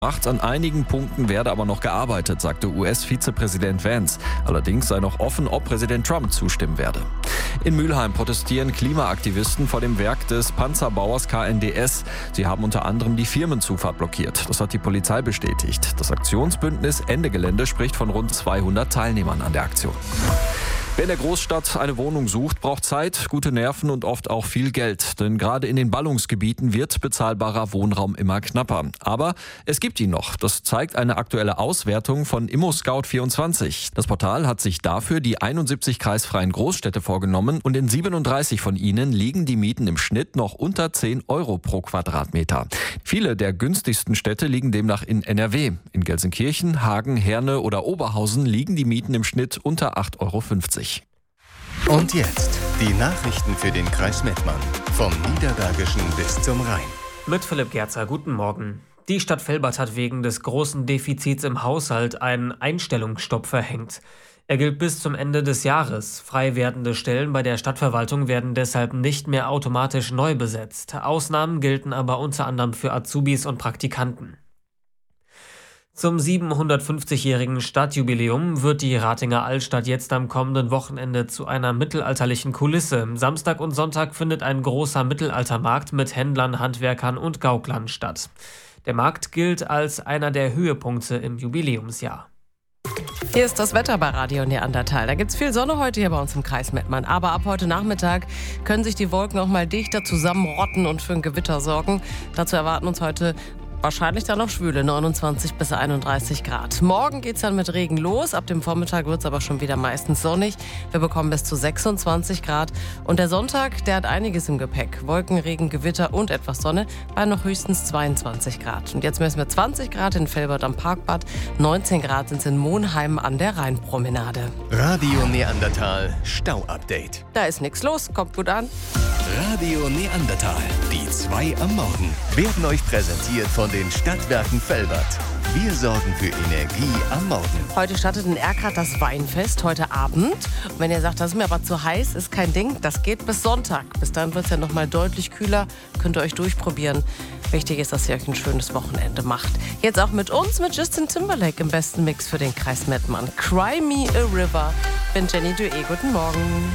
An einigen Punkten werde aber noch gearbeitet, sagte US-Vizepräsident Vance. Allerdings sei noch offen, ob Präsident Trump zustimmen werde. In Mülheim protestieren Klimaaktivisten vor dem Werk des Panzerbauers KNDS. Sie haben unter anderem die Firmenzufahrt blockiert. Das hat die Polizei bestätigt. Das Aktionsbündnis Ende Gelände spricht von rund 200 Teilnehmern an der Aktion. Wer in der Großstadt eine Wohnung sucht, braucht Zeit, gute Nerven und oft auch viel Geld. Denn gerade in den Ballungsgebieten wird bezahlbarer Wohnraum immer knapper. Aber es gibt ihn noch. Das zeigt eine aktuelle Auswertung von ImmoScout24. Das Portal hat sich dafür die 71 kreisfreien Großstädte vorgenommen und in 37 von ihnen liegen die Mieten im Schnitt noch unter 10 Euro pro Quadratmeter. Viele der günstigsten Städte liegen demnach in NRW. In Gelsenkirchen, Hagen, Herne oder Oberhausen liegen die Mieten im Schnitt unter 8,50 Euro. Und jetzt die Nachrichten für den Kreis Mettmann. Vom Niederbergischen bis zum Rhein. Mit Philipp Gerzer, guten Morgen. Die Stadt Velbert hat wegen des großen Defizits im Haushalt einen Einstellungsstopp verhängt. Er gilt bis zum Ende des Jahres. Frei werdende Stellen bei der Stadtverwaltung werden deshalb nicht mehr automatisch neu besetzt. Ausnahmen gelten aber unter anderem für Azubis und Praktikanten. Zum 750-jährigen Stadtjubiläum wird die Ratinger Altstadt jetzt am kommenden Wochenende zu einer mittelalterlichen Kulisse. Samstag und Sonntag findet ein großer Mittelaltermarkt mit Händlern, Handwerkern und Gauklern statt. Der Markt gilt als einer der Höhepunkte im Jubiläumsjahr. Hier ist das Wetter bei Radio Neandertal. Da gibt es viel Sonne heute hier bei uns im Kreis Mettmann. Aber ab heute Nachmittag können sich die Wolken auch mal dichter zusammenrotten und für ein Gewitter sorgen. Dazu erwarten uns heute wahrscheinlich dann noch schwüle 29 bis 31 Grad. Morgen geht's dann mit Regen los. Ab dem Vormittag wird's aber schon wieder meistens sonnig. Wir bekommen bis zu 26 Grad. Und der Sonntag, der hat einiges im Gepäck. Wolken, Regen, Gewitter und etwas Sonne bei noch höchstens 22 Grad. Und jetzt messen wir 20 Grad in Velbert am Parkbad. 19 Grad sind es in Monheim an der Rheinpromenade. Radio Neandertal Stau-Update. Da ist nichts los. Kommt gut an. Radio Neandertal, die 2 am Morgen, werden euch präsentiert von den Stadtwerken Velbert. Wir sorgen für Energie am Morgen. Heute startet in Erkrath das Weinfest, heute Abend. Und wenn ihr sagt, das ist mir aber zu heiß, ist kein Ding, das geht bis Sonntag. Bis dann wird es ja noch mal deutlich kühler, könnt ihr euch durchprobieren. Wichtig ist, dass ihr euch ein schönes Wochenende macht. Jetzt auch mit uns, mit Justin Timberlake im besten Mix für den Kreis Mettmann. Cry Me a River. Ich bin Jenny Dué, guten Morgen.